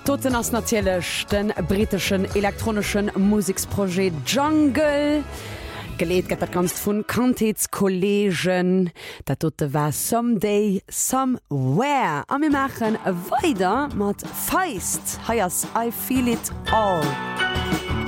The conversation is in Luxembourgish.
Toten ass natielech den britischen elektronischen Musiksprojekt Jungle. Geleet gëtt dat ganz vun Kantheetskollegen, dat tote war Someday, Somewhere. A mir machen weider mat Feist. Heiers I feel it all.